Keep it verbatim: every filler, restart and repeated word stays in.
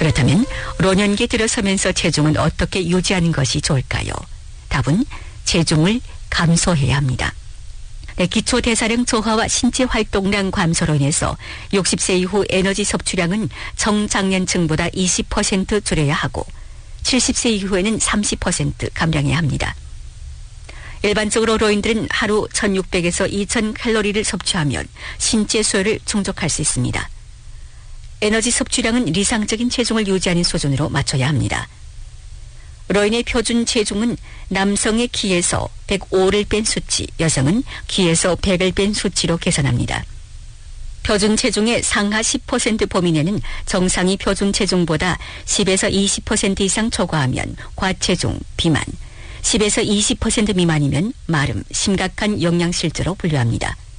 그렇다면 노년기 들어서면서 체중은 어떻게 유지하는 것이 좋을까요? 답은 체중을 감소해야 합니다. 네, 기초대사량 저하와 신체 활동량 감소로 인해서 육십 세 이후 에너지 섭취량은 청장년층보다 이십 퍼센트 줄여야 하고 칠십 세 이후에는 삼십 퍼센트 감량해야 합니다. 일반적으로 노인들은 하루 천육백에서 이천 칼로리를 섭취하면 신체 수요를 충족할 수 있습니다. 에너지 섭취량은理想적인 체중을 유지하는 수준으로 맞춰야 합니다. 노인의 표준 체중은 남성의 키에서 백오를 뺀 수치, 여성은 키에서 백을 뺀 수치로 계산합니다. 표준 체중의 상하 십 퍼센트 범위 내는 정상이 표준 체중보다 십에서 이십 퍼센트 이상 초과하면 과체중, 비만, 십에서 이십 퍼센트 미만이면 마름, 심각한 영양실조로 분류합니다.